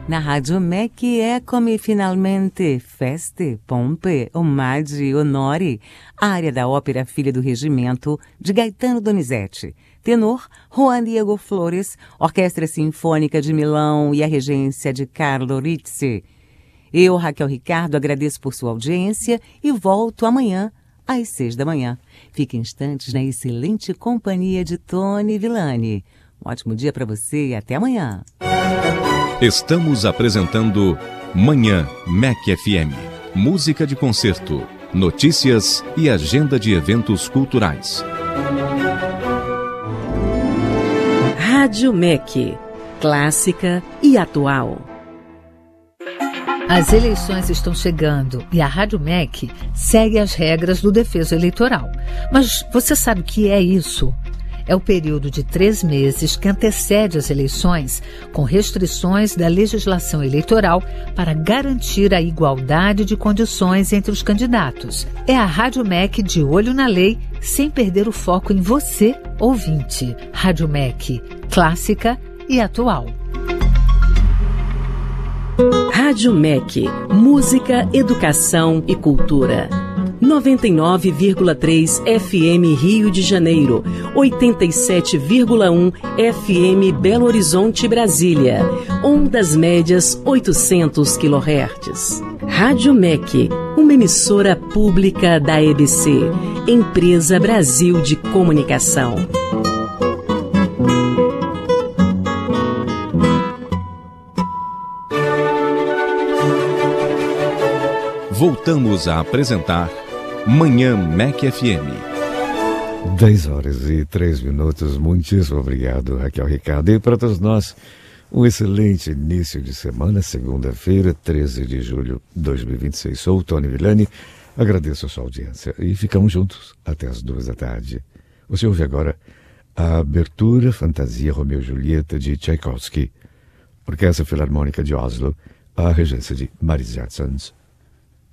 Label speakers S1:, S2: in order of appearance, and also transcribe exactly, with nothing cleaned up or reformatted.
S1: Na Rádio M E C eccomi finalmente, feste, pompe, omaggi, onori, área da ópera Filha do Regimento, de Gaetano Donizetti. Tenor, Juan Diego Flores, Orquestra Sinfônica de Milão e a regência de Carlo Rizzi. Eu, Raquel Ricardo, agradeço por sua audiência e volto amanhã às seis da manhã. Fique instantes na excelente companhia de Tony Villani. Um ótimo dia para você e até amanhã.
S2: Estamos apresentando Manhã M E C F M. Música de concerto, notícias e agenda de eventos culturais.
S3: Rádio M E C, clássica e atual.
S4: As eleições estão chegando e a Rádio M E C segue as regras do Defesa Eleitoral. Mas você sabe o que é isso? É o período de três meses que antecede as eleições, com restrições da legislação eleitoral para garantir a igualdade de condições entre os candidatos. É a Rádio M E C de olho na lei, sem perder o foco em você, ouvinte. Rádio M E C, clássica e atual.
S3: Rádio M E C, música, educação e cultura. noventa e nove vírgula três F M Rio de Janeiro, oitenta e sete vírgula um F M Belo Horizonte, Brasília, ondas médias oitocentos quilohertz. Rádio M E C, uma emissora pública da E B C, Empresa Brasil de Comunicação.
S2: Voltamos a apresentar Manhã M E C F M.
S5: dez horas e três minutos. Muitíssimo obrigado, Raquel Ricardo. E para todos nós, um excelente início de semana, segunda-feira, treze de julho de dois mil e vinte e seis. Sou o Tony Villani, agradeço a sua audiência e ficamos juntos até as duas da tarde. Você ouve agora a abertura Fantasia Romeu e Julieta de Tchaikovsky, Orquestra Filarmônica de Oslo, a regência de Maris Jacksons.